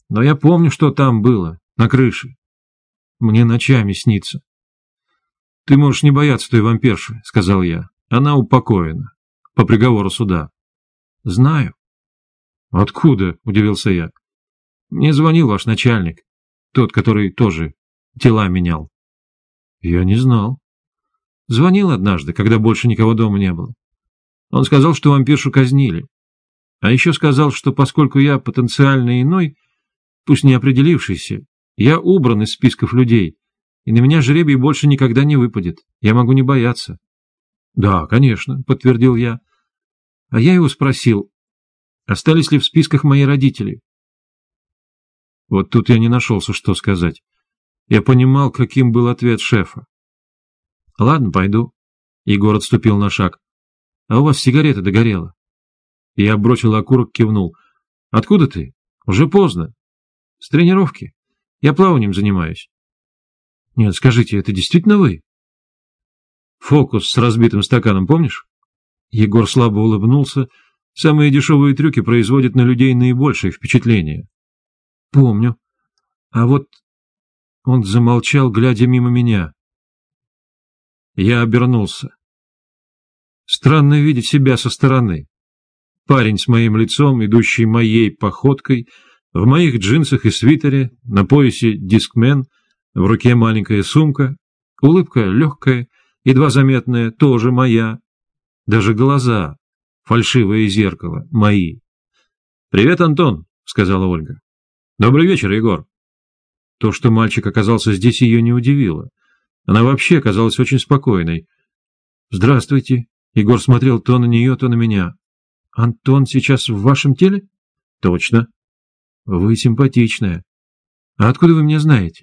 Но я помню, что там было, на крыше. Мне ночами снится. — Ты можешь не бояться той вампирши, — сказал я. Она упокоена. По приговору суда. — Знаю. — Откуда? — удивился я. — Мне звонил ваш начальник. Тот, который тоже тела менял. — Я не знал. Звонил однажды, когда больше никого дома не было. Он сказал, что вампиршу казнили. А еще сказал, что поскольку я потенциально иной, пусть не определившийся, я убран из списков людей, и на меня жребий больше никогда не выпадет. Я могу не бояться. — Да, конечно, — подтвердил я. А я его спросил, остались ли в списках мои родители. Вот тут я не нашелся, что сказать. Я понимал, каким был ответ шефа. — Ладно, пойду. Егор отступил на шаг. — А у вас сигарета догорела. Я бросил окурок, кивнул. — Откуда ты? Уже поздно. — С тренировки. Я плаванием занимаюсь. — Нет, скажите, это действительно вы? — Фокус с разбитым стаканом, помнишь? Егор слабо улыбнулся. Самые дешевые трюки производят на людей наибольшее впечатление. — Помню. А вот... Он замолчал, глядя мимо меня. Я обернулся. Странно видеть себя со стороны. Парень с моим лицом, идущий моей походкой, в моих джинсах и свитере, на поясе дискмен, в руке маленькая сумка, улыбка легкая, едва заметная, тоже моя. Даже глаза, фальшивое зеркало, мои. — Привет, Антон, — сказала Ольга. — Добрый вечер, Егор. То, что мальчик оказался здесь, ее не удивило. Она вообще казалась очень спокойной. — Здравствуйте. Егор смотрел то на нее, то на меня. — Антон сейчас в вашем теле? — Точно. — Вы симпатичная. А откуда вы меня знаете?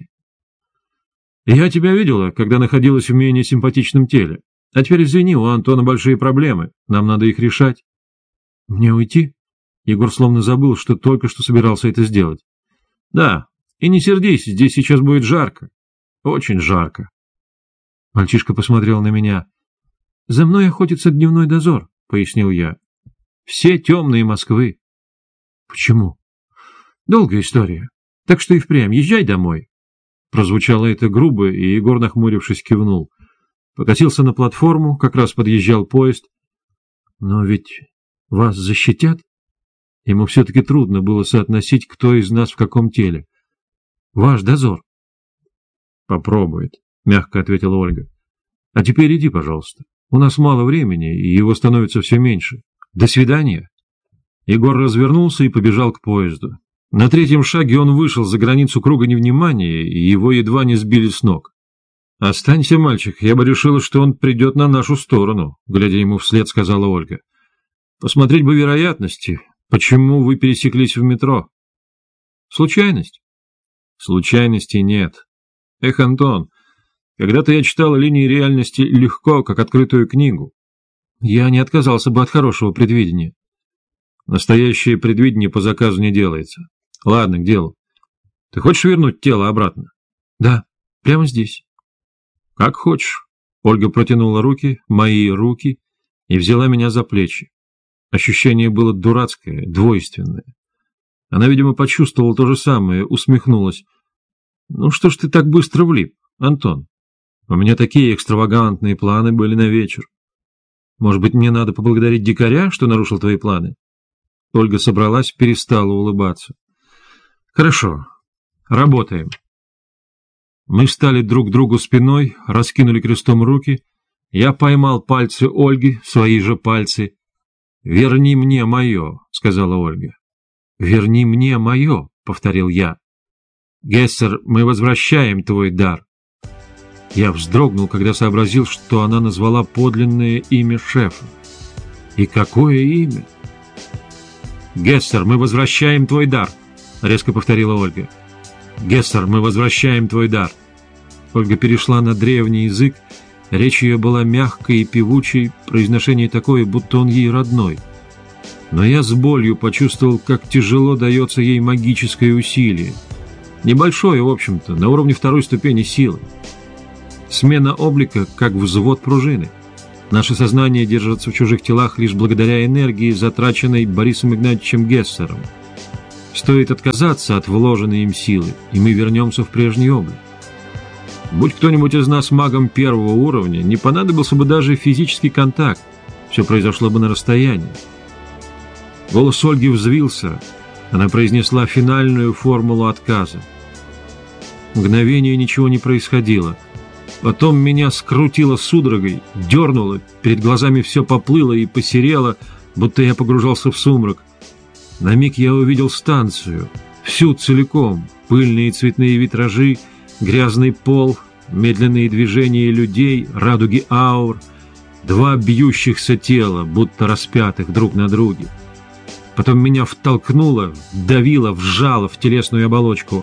— Я тебя видела, когда находилась в менее симпатичном теле. А теперь извини, у Антона большие проблемы. Нам надо их решать. — Мне уйти? Егор словно забыл, что только что собирался это сделать. — Да. И не сердись, здесь сейчас будет жарко. Очень жарко. Мальчишка посмотрел на меня. — За мной охотится дневной дозор, — пояснил я. — Все темные Москвы. — Почему? — Долгая история. Так что и впрямь, езжай домой. Прозвучало это грубо, и Егор, нахмурившись, кивнул. Покатился на платформу, как раз подъезжал поезд. — Но ведь вас защитят? Ему все-таки трудно было соотносить, кто из нас в каком теле. Ваш дозор. — Попробует, — мягко ответила Ольга. — А теперь иди, пожалуйста. У нас мало времени, и его становится все меньше. До свидания. Егор развернулся и побежал к поезду. На третьем шаге он вышел за границу круга невнимания, и его едва не сбили с ног. — Останься, мальчик, я бы решила, что он придет на нашу сторону, — глядя ему вслед, сказала Ольга. — Посмотреть бы вероятности. Почему вы пересеклись в метро? — Случайность? Случайностей нет. Эх, Антон, когда-то я читал линии реальности легко, как открытую книгу. Я не отказался бы от хорошего предвидения. Настоящее предвидение по заказу не делается. Ладно, к делу. Ты хочешь вернуть тело обратно? Да, прямо здесь. Как хочешь. Ольга протянула руки, мои руки, и взяла меня за плечи. Ощущение было дурацкое, двойственное. Она, видимо, почувствовала то же самое, усмехнулась. — Ну что ж ты так быстро влип, Антон? У меня такие экстравагантные планы были на вечер. Может быть, мне надо поблагодарить дикаря, что нарушил твои планы? Ольга собралась, перестала улыбаться. — Хорошо, работаем. Мы встали друг к другу спиной, раскинули крестом руки. Я поймал пальцы Ольги, свои же пальцы. — Верни мне мое, — сказала Ольга. «Верни мне мое», — повторил я. «Гессер, мы возвращаем твой дар». Я вздрогнул, когда сообразил, что она назвала подлинное имя шефа. И какое имя? «Гессер, мы возвращаем твой дар», — резко повторила Ольга. «Гессер, мы возвращаем твой дар». Ольга перешла на древний язык, речь ее была мягкой и певучей, произношение такое, будто он ей родной. Но я с болью почувствовал, как тяжело дается ей магическое усилие. Небольшое, в общем-то, на уровне второй ступени силы. Смена облика, как взвод пружины. Наше сознание держится в чужих телах лишь благодаря энергии, затраченной Борисом Игнатьевичем Гессером. Стоит отказаться от вложенной им силы, и мы вернемся в прежний облик. Будь кто-нибудь из нас магом первого уровня, не понадобился бы даже физический контакт. Все произошло бы на расстоянии. Голос Ольги взвился. Она произнесла финальную формулу отказа. Мгновение ничего не происходило. Потом меня скрутило судорогой, дернуло, перед глазами все поплыло и посерело, будто я погружался в сумрак. На миг я увидел станцию, всю целиком, пыльные цветные витражи, грязный пол, медленные движения людей, радуги аур, два бьющихся тела, будто распятых друг на друге. Потом меня втолкнуло, вдавило, вжало в телесную оболочку.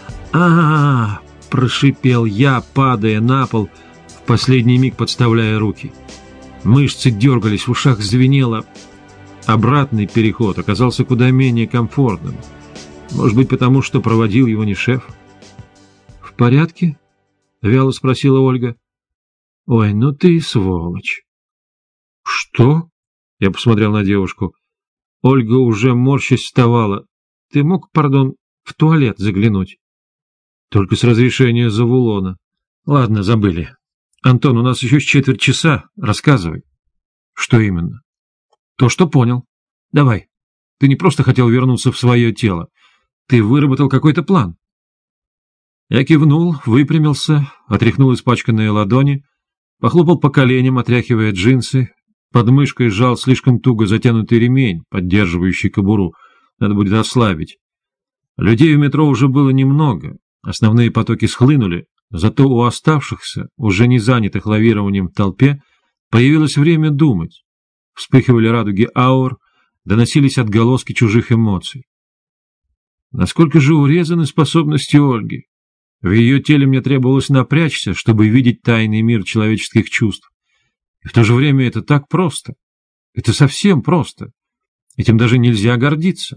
Прошипел я, падая на пол, в последний миг подставляя руки. Мышцы дергались, в ушах звенело. Обратный переход оказался куда менее комфортным. Может быть, потому что проводил его не шеф? «В порядке?» — вяло спросила Ольга. «Ой, ну ты и сволочь!» «Что?» — я посмотрел на девушку. Ольга уже морщась вставала. «Ты мог, пардон, в туалет заглянуть?» «Только с разрешения Завулона». «Ладно, забыли. Антон, у нас еще четверть часа. Рассказывай». «Что именно?» «То, что понял. Давай. Ты не просто хотел вернуться в свое тело. Ты выработал какой-то план». Я кивнул, выпрямился, отряхнул испачканные ладони, похлопал по коленям, отряхивая джинсы, под мышкой сжал слишком туго затянутый ремень, поддерживающий кобуру. Надо будет ослабить. Людей в метро уже было немного, основные потоки схлынули, зато у оставшихся, уже не занятых лавированием в толпе, появилось время думать. Вспыхивали радуги аур, доносились отголоски чужих эмоций. Насколько же урезаны способности Ольги? В ее теле мне требовалось напрячься, чтобы видеть тайный мир человеческих чувств. И в то же время это так просто. Это совсем просто. Этим даже нельзя гордиться.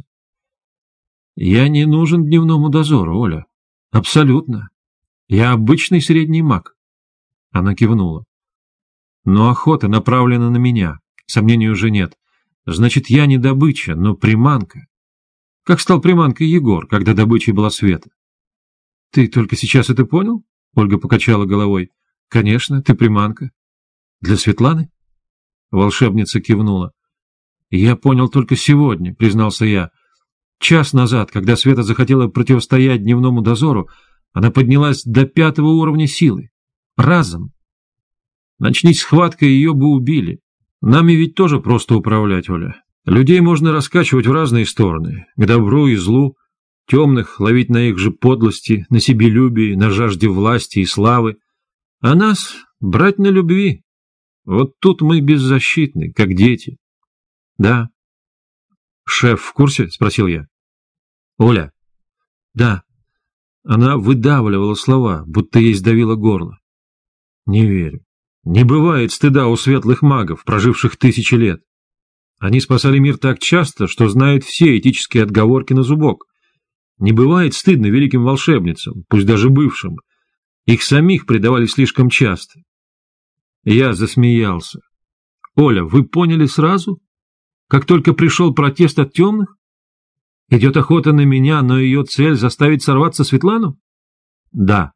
Я не нужен дневному дозору, Оля. Абсолютно. Я обычный средний маг. Она кивнула. Но охота направлена на меня. Сомнений уже нет. Значит, я не добыча, но приманка. Как стал приманкой Егор, когда добычей была Света? Ты только сейчас это понял? Ольга покачала головой. Конечно, ты приманка. Для Светланы? Волшебница кивнула. Я понял только сегодня, признался я. Час назад, когда Света захотела противостоять дневному дозору, она поднялась до 5-го уровня силы. Разом. Начнись схватка, ее бы убили. Нами ведь тоже просто управлять, Оля. Людей можно раскачивать в разные стороны, к добру и злу, темных ловить на их же подлости, на себелюбии, на жажде власти и славы, а нас брать на любви. Вот тут мы беззащитны, как дети. Да. Шеф в курсе? Спросил я. Оля. Да. Она выдавливала слова, будто ей сдавило горло. Не верю. Не бывает стыда у светлых магов, проживших 1000 лет. Они спасали мир так часто, что знают все этические отговорки на зубок. Не бывает стыдно великим волшебницам, пусть даже бывшим. Их самих предавали слишком часто. Я засмеялся. Оля, вы поняли сразу? Как только пришел протест от темных? Идет охота на меня, но ее цель заставить сорваться Светлану? Да.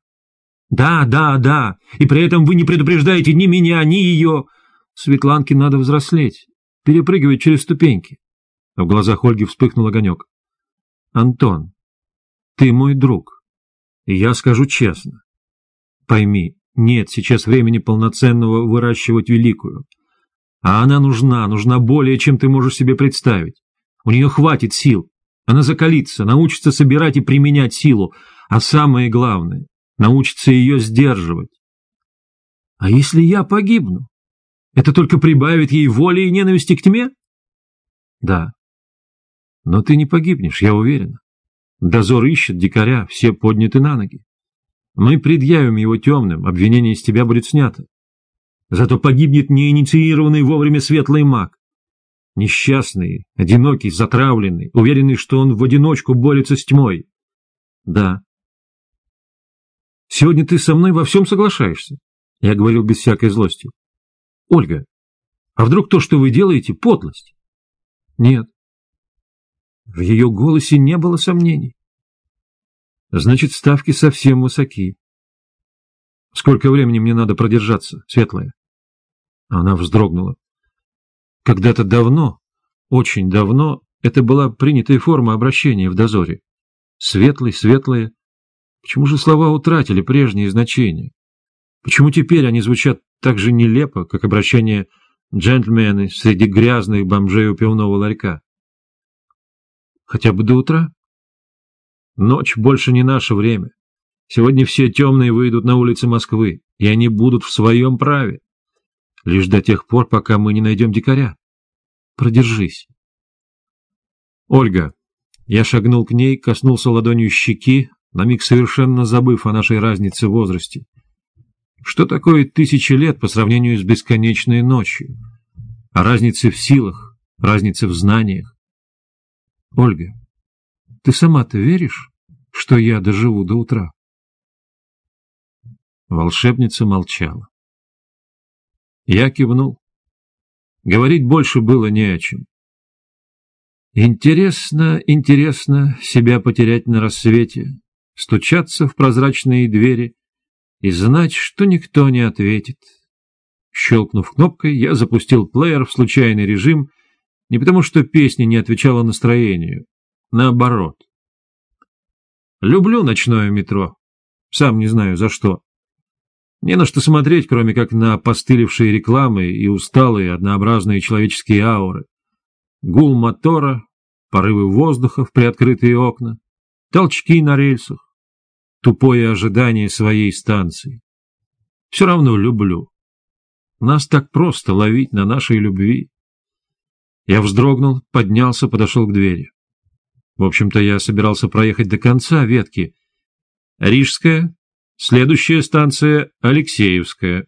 Да. И при этом вы не предупреждаете ни меня, ни ее. Светланке надо взрослеть, перепрыгивать через ступеньки. В глазах Ольги вспыхнул огонек. Антон, ты мой друг, и я скажу честно. Пойми, нет сейчас времени полноценного выращивать великую. А она нужна более, чем ты можешь себе представить. У нее хватит сил. Она закалится, научится собирать и применять силу. А самое главное, научится ее сдерживать. А если я погибну? Это только прибавит ей воли и ненависти к тьме? Да. Но ты не погибнешь, я уверен. Дозор ищет дикаря, все подняты на ноги. Мы предъявим его темным, обвинение с тебя будет снято. Зато погибнет неинициированный вовремя светлый маг. Несчастный, одинокий, затравленный, уверенный, что он в одиночку борется с тьмой. Да. Сегодня ты со мной во всем соглашаешься? Я говорил без всякой злости. Ольга, а вдруг то, что вы делаете, подлость? Нет. В ее голосе не было сомнений. Значит, ставки совсем высоки. Сколько времени мне надо продержаться, Светлая? Она вздрогнула. Когда-то давно, очень давно, это была принятая форма обращения в дозоре. Светлый, Светлая. Почему же слова утратили прежние значения? Почему теперь они звучат так же нелепо, как обращение джентльмены среди грязных бомжей у пивного ларька? Хотя бы до утра? Ночь больше не наше время. Сегодня все темные выйдут на улицы Москвы, и они будут в своем праве. Лишь до тех пор, пока мы не найдем дикаря. Продержись. Ольга. Я шагнул к ней, коснулся ладонью щеки, на миг совершенно забыв о нашей разнице в возрасте. Что такое 1000 лет по сравнению с бесконечной ночью? О разнице в силах, разнице в знаниях. Ольга, ты сама-то веришь, что я доживу до утра? Волшебница молчала. Я кивнул. Говорить больше было не о чем. Интересно, интересно себя потерять на рассвете, стучаться в прозрачные двери и знать, что никто не ответит. Щелкнув кнопкой, я запустил плеер в случайный режим, не потому что песня не отвечала настроению, наоборот. Люблю ночное метро, сам не знаю за что. Не на что смотреть, кроме как на опостылевшие рекламы и усталые однообразные человеческие ауры. Гул мотора, порывы воздуха в приоткрытые окна, толчки на рельсах, тупое ожидание своей станции. Все равно люблю. Нас так просто ловить на нашей любви. Я вздрогнул, поднялся, подошел к двери. В общем-то, я собирался проехать до конца ветки. Рижская, следующая станция Алексеевская.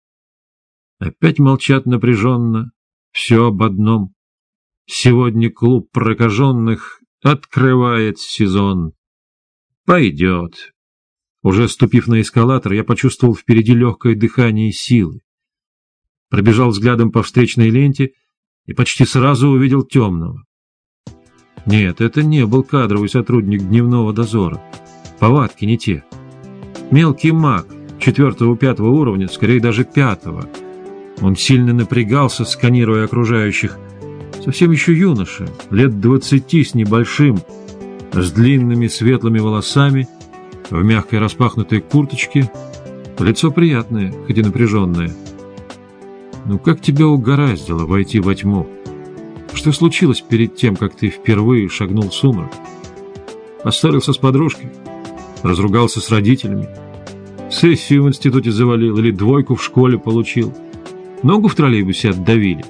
Опять молчат напряженно, все об одном. Сегодня клуб прокаженных открывает сезон. Пойдет. Уже ступив на эскалатор, я почувствовал впереди легкое дыхание силы. Пробежал взглядом по встречной ленте и почти сразу увидел темного. Нет, это не был кадровый сотрудник дневного дозора. Повадки не те. Мелкий маг 4-5 уровня, скорее даже 5-го. Он сильно напрягался, сканируя окружающих. Совсем еще юноша, лет 20 с небольшим, с длинными светлыми волосами, в мягкой распахнутой курточке. Лицо приятное, хоть и напряженное. Ну как тебя угораздило войти во тьму? Что случилось перед тем, как ты впервые шагнул в сумрак? Поссорился с подружкой? Разругался с родителями? Сессию в институте завалил или двойку в школе получил? Ногу в троллейбусе отдавили?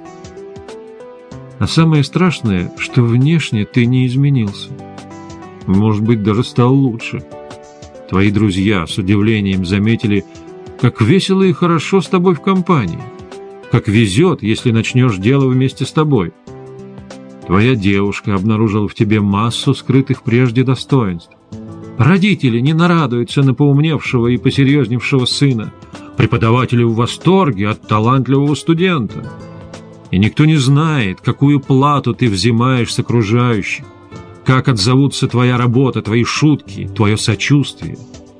А самое страшное, что внешне ты не изменился. Может быть, даже стал лучше. Твои друзья с удивлением заметили, как весело и хорошо с тобой в компании. Как везет, если начнешь дело вместе с тобой. Твоя девушка обнаружила в тебе массу скрытых прежде достоинств. Родители не нарадуются на поумневшего и посерьезневшего сына. Преподаватели в восторге от талантливого студента. И никто не знает, какую плату ты взимаешь с окружающих, как отзовутся твоя работа, твои шутки, твое сочувствие.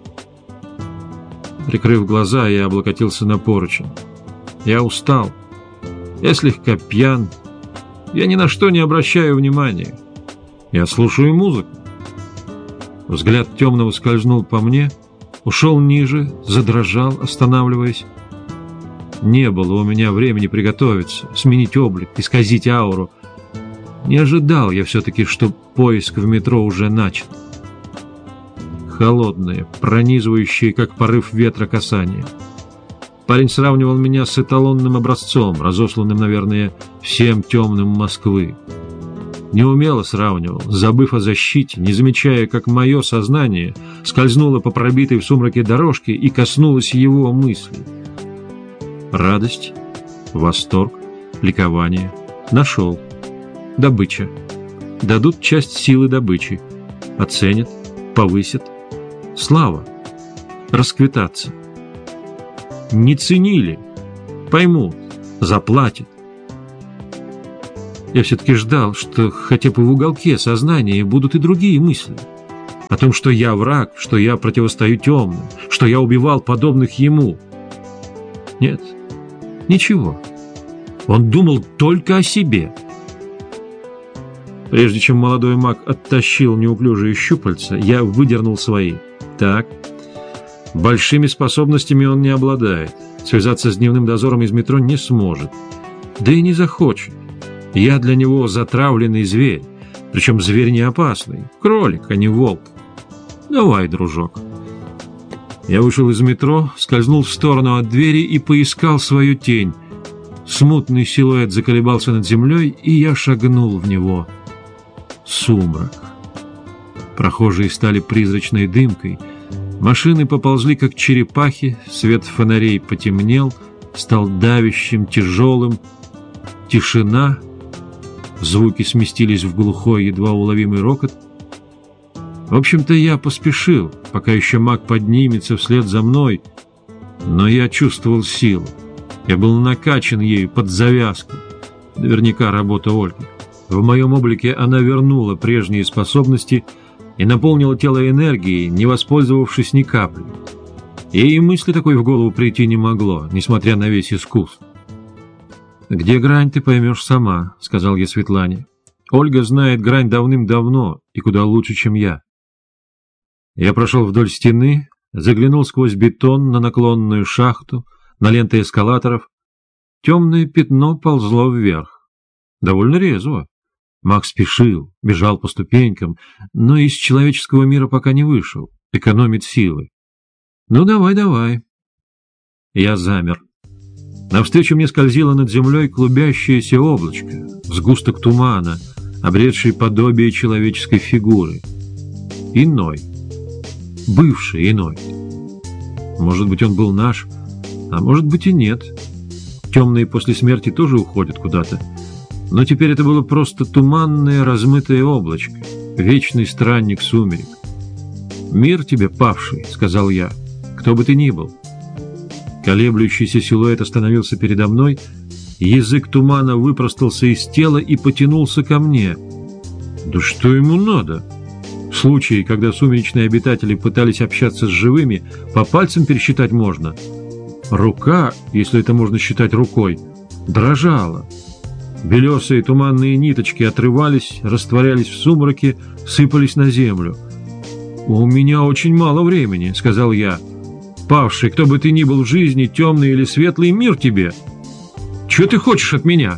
Прикрыв глаза, я облокотился на поручень. Я устал. Я слегка пьян. Я ни на что не обращаю внимания. Я слушаю музыку. Взгляд темного скользнул по мне, ушел ниже, задрожал, останавливаясь. Не было у меня времени приготовиться, сменить облик, исказить ауру. Не ожидал я все-таки, что поиск в метро уже начат. Холодные, пронизывающие, как порыв ветра, касания. Парень сравнивал меня с эталонным образцом, разосланным, наверное, всем темным Москвы. Неумело сравнивал, забыв о защите, не замечая, как мое сознание скользнуло по пробитой в сумраке дорожке и коснулось его мысли. Радость, восторг, ликование. Нашел. Добыча. Дадут часть силы добычи. Оценят, повысят. Слава. Расквитаться. Не ценили. Поймут. Заплатят. Я все-таки ждал, что хотя бы в уголке сознания будут и другие мысли. О том, что я враг, что я противостою темным, что я убивал подобных ему. Нет, ничего. Он думал только о себе. Прежде чем молодой маг оттащил неуклюжие щупальца, я выдернул свои. Так, большими способностями он не обладает. Связаться с дневным дозором из метро не сможет. Да и не захочет. Я для него затравленный зверь. Причем зверь не опасный. Кролик, а не волк. Давай, дружок. Я вышел из метро, скользнул в сторону от двери и поискал свою тень. Смутный силуэт заколебался над землей, и я шагнул в него. Сумрак. Прохожие стали призрачной дымкой. Машины поползли, как черепахи, свет фонарей потемнел, стал давящим, тяжелым. Тишина. Звуки сместились в глухой, едва уловимый рокот. В общем-то, я поспешил, пока еще маг поднимется вслед за мной, но я чувствовал силу. Я был накачан ею под завязку. Наверняка работа Ольги. В моем облике она вернула прежние способности и наполнила тело энергией, не воспользовавшись ни каплей. Ей и мысли такой в голову прийти не могло, несмотря на весь искус. «Где грань, ты поймешь сама», — сказал я Светлане. «Ольга знает грань давным-давно и куда лучше, чем я». Я прошел вдоль стены, заглянул сквозь бетон на наклонную шахту, на ленты эскалаторов. Темное пятно ползло вверх. Довольно резво. Маг спешил, бежал по ступенькам, но из человеческого мира пока не вышел, экономит силы. «Ну, давай». Я замер. Навстречу мне скользило над землей клубящееся облачко, сгусток тумана, обретший подобие человеческой фигуры. Иной. Бывший иной. Может быть, он был наш, а может быть и нет. Темные после смерти тоже уходят куда-то. Но теперь это было просто туманное, размытое облачко, вечный странник сумерек. «Мир тебе, павший», — сказал я, — «кто бы ты ни был». Колеблющийся силуэт остановился передо мной, язык тумана выпростался из тела и потянулся ко мне. Да что ему надо? В случае, когда сумеречные обитатели пытались общаться с живыми, по пальцам пересчитать можно. Рука, если это можно считать рукой, дрожала. Белесые туманные ниточки отрывались, растворялись в сумраке, сыпались на землю. «У меня очень мало времени», — сказал я. «Павший, кто бы ты ни был в жизни, темный или светлый, мир тебе! Чего ты хочешь от меня?»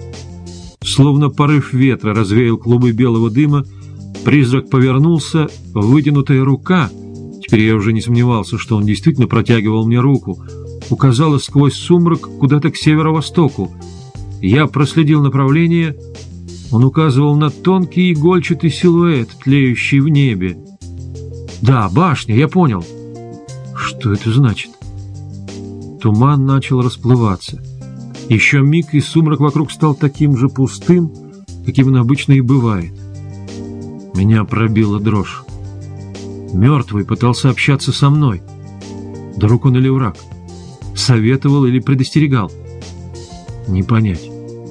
Словно порыв ветра развеял клубы белого дыма, призрак повернулся, вытянутая рука, теперь я уже не сомневался, что он действительно протягивал мне руку, указала сквозь сумрак куда-то к северо-востоку. Я проследил направление, он указывал на тонкий игольчатый силуэт, тлеющий в небе. «Да, башня, я понял». Что это значит? Туман начал расплываться. Еще миг, и сумрак вокруг стал таким же пустым, каким он обычно и бывает. Меня пробила дрожь. Мертвый пытался общаться со мной. Друг он или враг? Советовал или предостерегал? Не понять.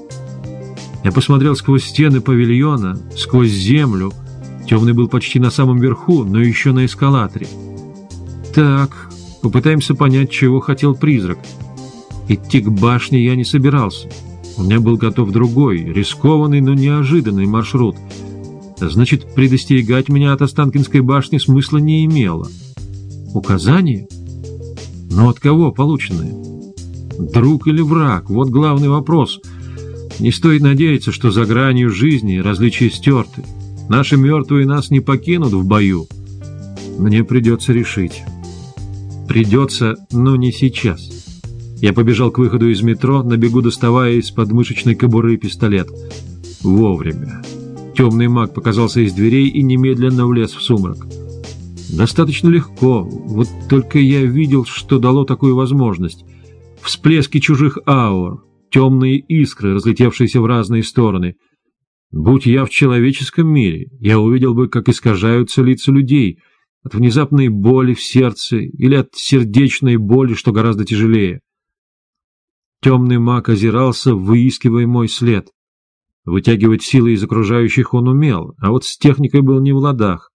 Я посмотрел сквозь стены павильона, сквозь землю. Темный был почти на самом верху, но еще на эскалаторе. Так, попытаемся понять, чего хотел призрак. Идти к башне я не собирался. У меня был готов другой, рискованный, но неожиданный маршрут. Значит, предостерегать меня от Останкинской башни смысла не имело. Указания? Но от кого полученные? Друг или враг? Вот главный вопрос. Не стоит надеяться, что за гранью жизни различия стерты. Наши мертвые нас не покинут в бою. Мне придется решить. Придется, но не сейчас. Я побежал к выходу из метро, на бегу доставая из подмышечной кобуры пистолет. Вовремя. Темный маг показался из дверей и немедленно влез в сумрак. Достаточно легко, вот только я видел, что дало такую возможность. Всплески чужих аур, темные искры, разлетевшиеся в разные стороны. Будь я в человеческом мире, я увидел бы, как искажаются лица людей от внезапной боли в сердце или от сердечной боли, что гораздо тяжелее. Темный маг озирался, выискивая мой след. Вытягивать силы из окружающих он умел, а вот с техникой был не в ладах.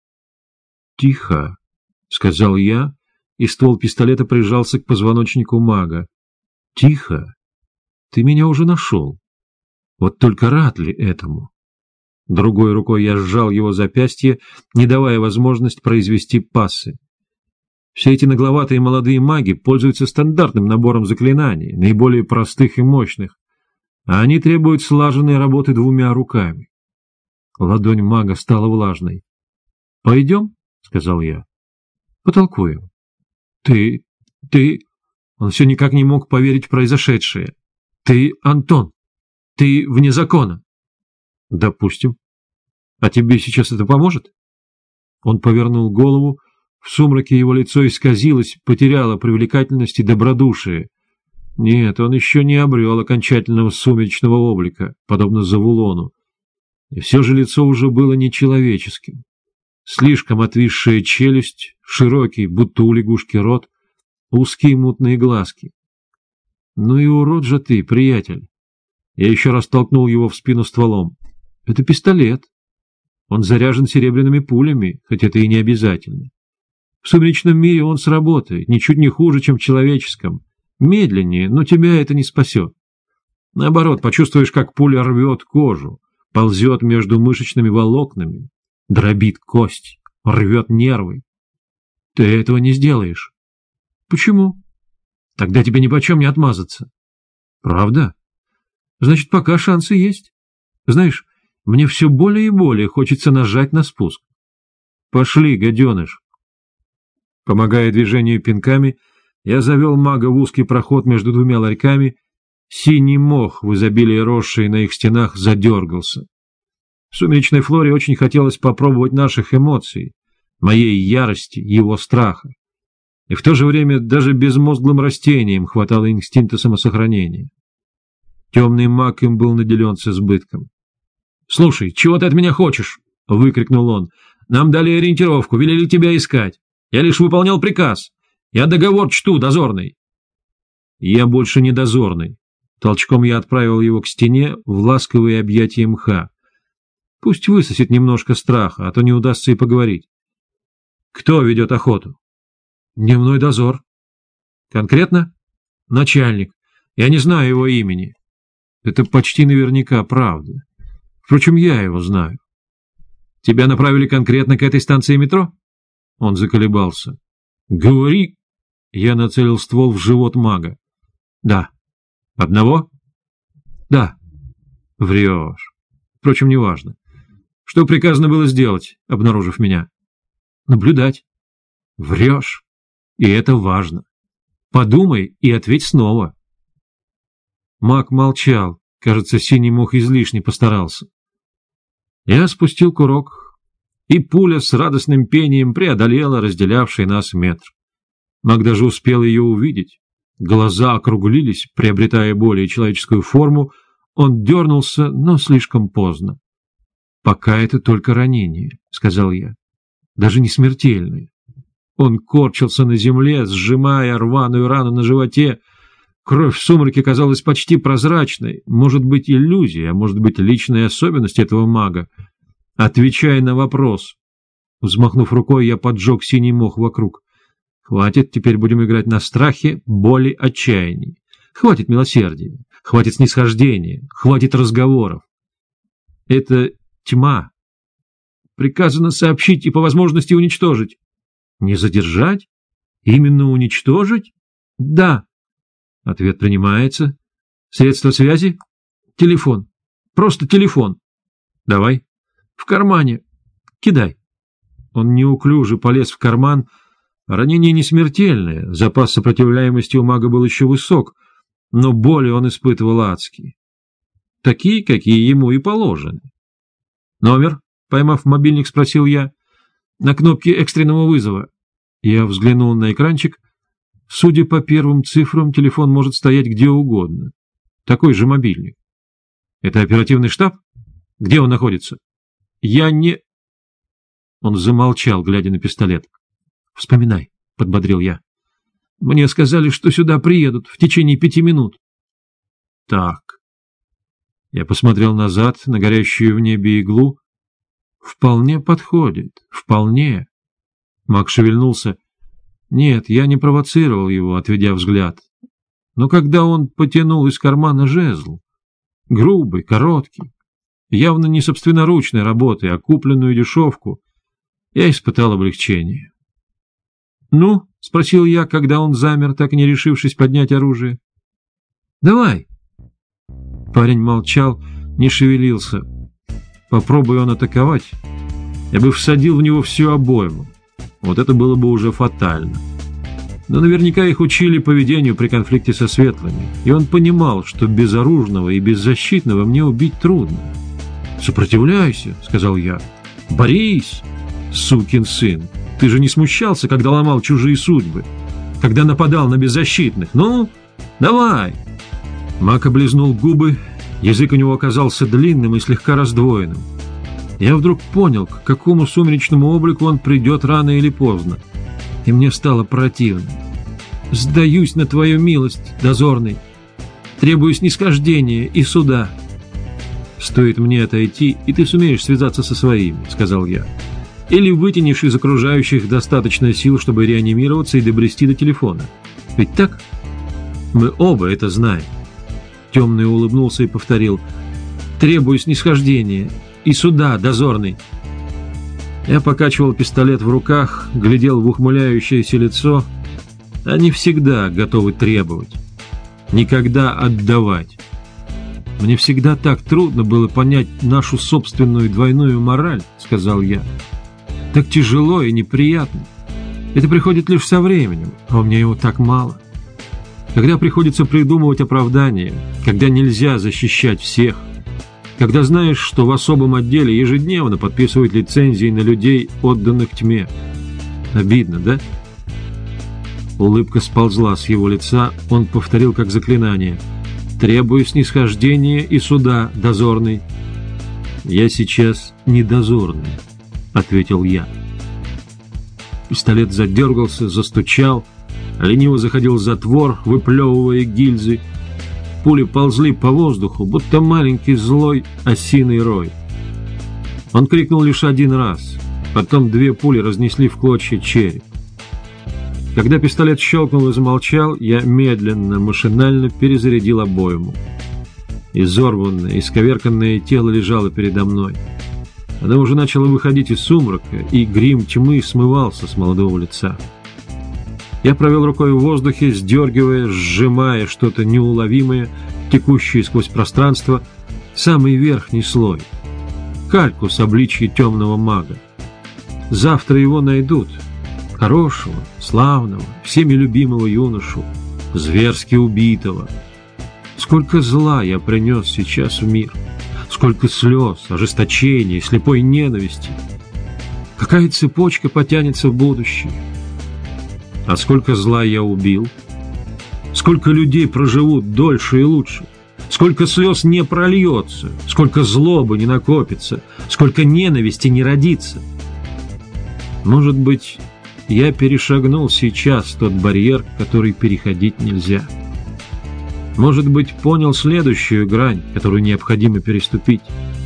«Тихо», — сказал я, и ствол пистолета прижался к позвоночнику мага. «Тихо. Ты меня уже нашел. Вот только рад ли этому?» Другой рукой я сжал его запястье, не давая возможность произвести пассы. Все эти нагловатые молодые маги пользуются стандартным набором заклинаний, наиболее простых и мощных, а они требуют слаженной работы двумя руками. Ладонь мага стала влажной. «Пойдем?» — сказал я. «Потолкуем». «Ты... Он все никак не мог поверить в произошедшее. «Ты Антон. Ты вне закона». «Допустим. А тебе сейчас это поможет?» Он повернул голову. В сумраке его лицо исказилось, потеряло привлекательность и добродушие. Нет, он еще не обрел окончательного сумеречного облика, подобно Завулону. И все же лицо уже было нечеловеческим. Слишком отвисшая челюсть, широкий, будто у лягушки рот, узкие мутные глазки. «Ну и урод же ты, приятель!» Я еще раз толкнул его в спину стволом. «Это пистолет. Он заряжен серебряными пулями, хоть это и не обязательно. В сумеречном мире он сработает, ничуть не хуже, чем в человеческом. Медленнее, но тебя это не спасет. Наоборот, почувствуешь, как пуля рвет кожу, ползет между мышечными волокнами, дробит кость, рвет нервы. Ты этого не сделаешь. Почему? Тогда тебе нипочем не отмазаться. Правда? Значит, пока шансы есть. Знаешь, мне все более и более хочется нажать на спуск. Пошли, гаденыш. Помогая движению пинками, я завел мага в узкий проход между двумя ларьками. Синий мох, в изобилии росший на их стенах, задергался. В сумеречной флоре очень хотелось попробовать наших эмоций, моей ярости, его страха. И в то же время даже безмозглым растениям хватало инстинкта самосохранения. Темный маг им был наделен с избытком. — Слушай, чего ты от меня хочешь? — выкрикнул он. — Нам дали ориентировку, велели тебя искать. Я лишь выполнял приказ. Я договор чту, дозорный. Я больше не дозорный. Толчком я отправил его к стене в ласковые объятия мха. Пусть высосет немножко страха, а то не удастся и поговорить. Кто ведет охоту? Дневной дозор. Конкретно? Начальник. Я не знаю его имени. Это почти наверняка правда. Впрочем, я его знаю. Тебя направили конкретно к этой станции метро? Он заколебался. Говори. Я нацелил ствол в живот мага. Да. Одного? Да. Врешь. Впрочем, неважно. Что приказано было сделать, обнаружив меня? Наблюдать. Врешь. И это важно. Подумай и ответь снова. Маг молчал. Кажется, синий мох излишне постарался. Я спустил курок, и пуля с радостным пением преодолела разделявший нас метр. Маг даже успел ее увидеть. Глаза округлились, приобретая более человеческую форму. Он дернулся, но слишком поздно. «Пока это только ранение», — сказал я. «Даже не смертельное». Он корчился на земле, сжимая рваную рану на животе. Кровь в сумраке казалась почти прозрачной. Может быть, иллюзия, а может быть, личная особенность этого мага. Отвечая на вопрос. Взмахнув рукой, я поджег синий мох вокруг. Хватит, теперь будем играть на страхе, боли, отчаянии. Хватит милосердия, хватит снисхождения, хватит разговоров. Это тьма. Приказано сообщить и по возможности уничтожить. Не задержать? Именно уничтожить? Да. Ответ принимается. Средство связи? Телефон. Просто телефон. Давай. В кармане. Кидай. Он неуклюже полез в карман. Ранение не смертельное, запас сопротивляемости у мага был еще высок, но боли он испытывал адские. Такие, какие ему и положены. «Номер?» — поймав мобильник, спросил я. «На кнопке экстренного вызова». Я взглянул на экранчик. Судя по первым цифрам, телефон может стоять где угодно. Такой же мобильник. «Это оперативный штаб? Где он находится?» «Я не...» Он замолчал, глядя на пистолет. «Вспоминай», — подбодрил я. «Мне сказали, что сюда приедут в течение 5 минут». «Так». Я посмотрел назад на горящую в небе иглу. Вполне подходит, вполне. Мак шевельнулся. Нет, я не провоцировал его, отведя взгляд. Но когда он потянул из кармана жезл, грубый, короткий, явно не собственноручной работы, а купленную дешевку, я испытал облегчение. «Ну?» — спросил я, когда он замер, так и не решившись поднять оружие. «Давай!» Парень молчал, не шевелился. Попробуй он атаковать, я бы всадил в него всю обойму. Вот это было бы уже фатально. Но наверняка их учили поведению при конфликте со светлыми, и он понимал, что безоружного и беззащитного мне убить трудно. «Сопротивляйся», — сказал я. «Борись, сукин сын. Ты же не смущался, когда ломал чужие судьбы, когда нападал на беззащитных. Ну, давай!» Мак облизнул губы, язык у него оказался длинным и слегка раздвоенным. Я вдруг понял, к какому сумеречному облику он придет рано или поздно, и мне стало противно. «Сдаюсь на твою милость, дозорный. Требую снисхождения и суда». «Стоит мне отойти, и ты сумеешь связаться со своими», — сказал я. «Или вытянешь из окружающих достаточно сил, чтобы реанимироваться и добрести до телефона. Ведь так? Мы оба это знаем». Темный улыбнулся и повторил: «Требую снисхождения и суда, дозорный». Я покачивал пистолет в руках, глядел в ухмыляющееся лицо. Они всегда готовы требовать, никогда отдавать. «Мне всегда так трудно было понять нашу собственную двойную мораль», — сказал я. «Так тяжело и неприятно. Это приходит лишь со временем, а у меня его так мало. Когда приходится придумывать оправдания, когда нельзя защищать всех, когда знаешь, что в особом отделе ежедневно подписывают лицензии на людей, отданных тьме. Обидно, да?» Улыбка сползла с его лица, он повторил как заклинание: «Требую снисхождения и суда, дозорный». «Я сейчас не дозорный», — ответил я. Пистолет задергался, застучал, лениво заходил затвор, выплевывая гильзы. Пули ползли по воздуху, будто маленький злой осиный рой. Он крикнул лишь один раз, потом 2 пули разнесли в клочья череп. Когда пистолет щелкнул и замолчал, я медленно, машинально перезарядил обойму. Изорванное, исковерканное тело лежало передо мной. Оно уже начало выходить из сумрака, и грим тьмы смывался с молодого лица. Я провел рукой в воздухе, сдергивая, сжимая что-то неуловимое, текущее сквозь пространство, самый верхний слой. Кальку с обличья темного мага. Завтра его найдут. Хорошего, славного, всеми любимого юношу, зверски убитого. Сколько зла я принес сейчас в мир, сколько слез, ожесточения, слепой ненависти. Какая цепочка потянется в будущее? А сколько зла я убил? Сколько людей проживут дольше и лучше? Сколько слез не прольется? Сколько злобы не накопится? Сколько ненависти не родится? Может быть, я перешагнул сейчас тот барьер, который переходить нельзя. Может быть, понял следующую грань, которую необходимо переступить.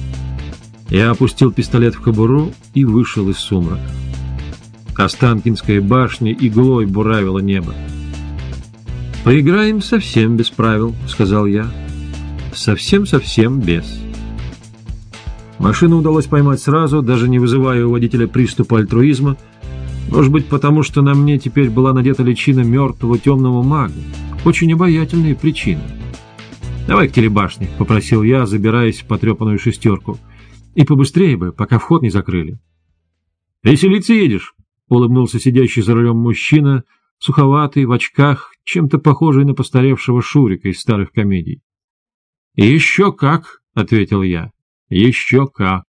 Я опустил пистолет в кобуру и вышел из сумрака. Останкинская башня иглой буравила небо. «Поиграем совсем без правил», — сказал я. «Совсем-совсем без». Машину удалось поймать сразу, даже не вызывая у водителя приступа альтруизма. Может быть, потому что на мне теперь была надета личина мертвого темного мага. Очень обаятельные причины. «Давай к телебашне», — попросил я, забираясь в потрепанную шестерку. «И побыстрее бы, пока вход не закрыли». «Веселиться едешь?» — улыбнулся сидящий за рулем мужчина, суховатый, в очках, чем-то похожий на постаревшего Шурика из старых комедий. «Еще как», — ответил я, — «еще как».